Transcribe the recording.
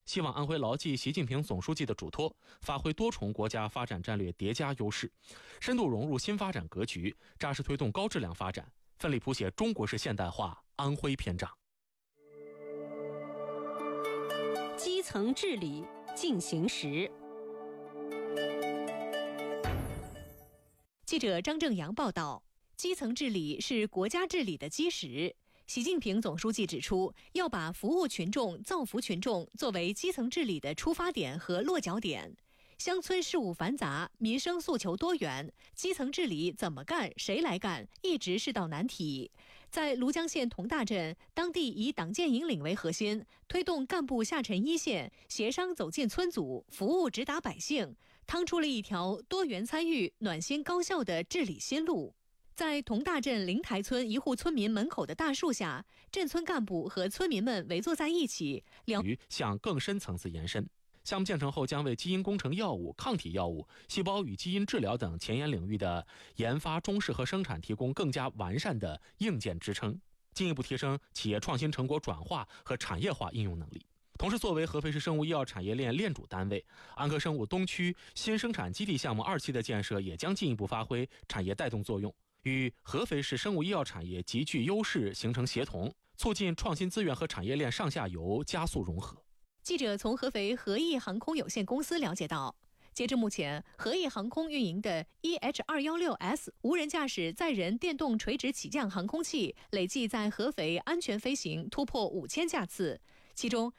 希望安徽牢记习近平总书记的嘱托，发挥多重国家发展战略叠加优势，深度融入新发展格局，扎实推动高质量发展，奋力谱写中国式现代化安徽篇章。 基层治理进行时。记者张正阳报道，基层治理是国家治理的基石。习近平总书记指出，要把服务群众、造福群众作为基层治理的出发点和落脚点。乡村事务繁杂，民生诉求多元，基层治理怎么干、谁来干，一直是道难题。在庐江县同大镇，当地以党建引领为核心，推动干部下沉一线，协商走进村组，服务直达百姓，趟出了一条多元参与、暖心高效的治理新路。在同大镇灵台村一户村民门口的大树下，镇村干部和村民们围坐在一起， 向更深层次延伸。项目建成后，将为基因工程药物、抗体药物、细胞与基因治疗等前沿领域的研发、中试和生产提供更加完善的硬件支撑，进一步提升企业创新成果转化和产业化应用能力。同时，作为合肥市生物医药产业链链主单位，安科生物东区新生产基地项目2期的建设也将进一步发挥产业带动作用，与合肥市生物医药产业极具优势形成协同，促进创新资源和产业链上下游加速融合。 记者从合肥和毅航空有限公司了解到，截至目前，和毅航空运营的 EH216S 无人驾驶载人电动垂直起降航空器累计在合肥安全飞行突破5000架次，其中